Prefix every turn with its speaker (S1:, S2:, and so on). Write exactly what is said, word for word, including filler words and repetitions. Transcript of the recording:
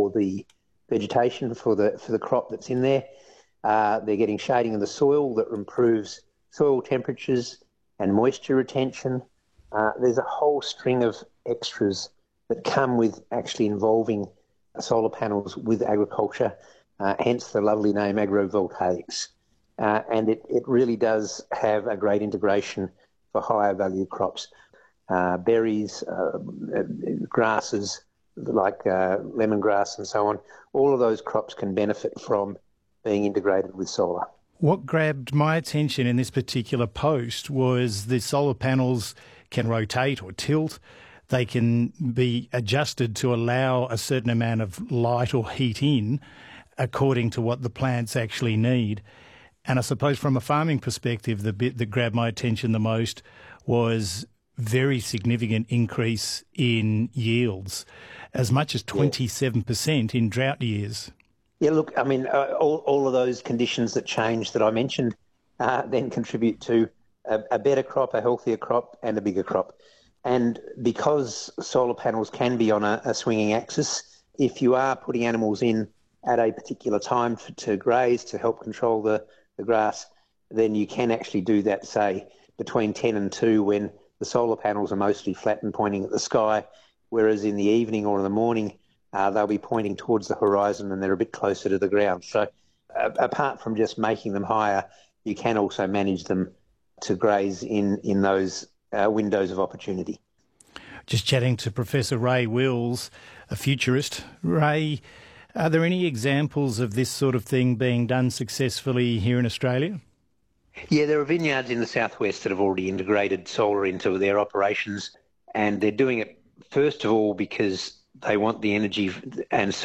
S1: for the vegetation, for the for the crop that's in there. Uh, they're getting shading of the soil that improves soil temperatures and moisture retention. Uh, there's a whole string of extras that come with actually involving solar panels with agriculture, uh, hence the lovely name agrovoltaics. Uh, and it, it really does have a great integration for higher value crops. Uh, berries, uh, grasses like uh, lemongrass and so on, all of those crops can benefit from being integrated with solar.
S2: What grabbed my attention in this particular post was the solar panels can rotate or tilt. They can be adjusted to allow a certain amount of light or heat in according to what the plants actually need. And I suppose from a farming perspective, the bit that grabbed my attention the most was very significant increase in yields, as much as twenty-seven percent in drought years.
S1: Yeah, look, I mean, uh, all, all of those conditions that change that I mentioned uh, then contribute to a, a better crop, a healthier crop and a bigger crop. And because solar panels can be on a, a swinging axis, if you are putting animals in at a particular time for, to graze, to help control the, the grass, then you can actually do that, say, between ten and two when the solar panels are mostly flat and pointing at the sky, whereas in the evening or in the morning, uh, they'll be pointing towards the horizon and they're a bit closer to the ground. So uh, apart from just making them higher, you can also manage them to graze in, in those uh, windows of opportunity.
S2: Just chatting to Professor Ray Wills, a futurist. Ray, are there any examples of this sort of thing being done successfully here in Australia?
S1: Yeah, there are vineyards in the southwest that have already integrated solar into their operations, and they're doing it first of all because they want the energy and